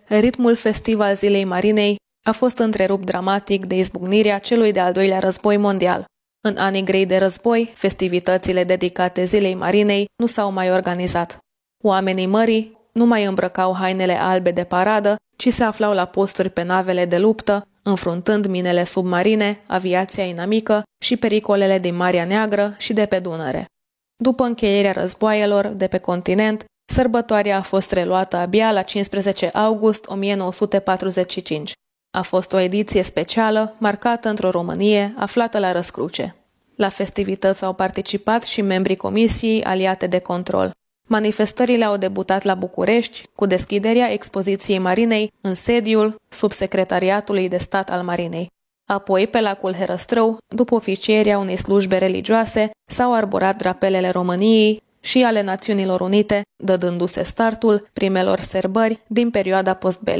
ritmul festiv al Zilei Marinei a fost întrerupt dramatic de izbucnirea celui de-al doilea război mondial. În anii grei de război, festivitățile dedicate Zilei Marinei nu s-au mai organizat. Oamenii mării nu mai îmbrăcau hainele albe de paradă, ci se aflau la posturi pe navele de luptă, înfruntând minele submarine, aviația inamică și pericolele din Marea Neagră și de pe Dunăre. După încheierea războaielor de pe continent, sărbătoarea a fost reluată abia la 15 august 1945. A fost o ediție specială, marcată într-o Românie aflată la răscruce. La festivități au participat și membrii Comisiei Aliate de Control. Manifestările au debutat la București cu deschiderea expoziției Marinei în sediul Subsecretariatului de Stat al Marinei. Apoi, pe lacul Herăstrău, după oficierea unei slujbe religioase, s-au arborat drapelele României și ale Națiunilor Unite, dădându-se startul primelor sărbări din perioada postbelică.